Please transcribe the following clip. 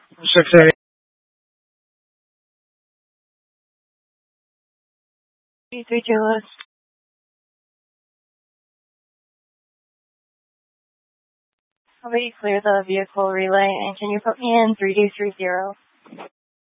680. 332 Lewis. How about you clear the vehicle relay and can you put me in 3230?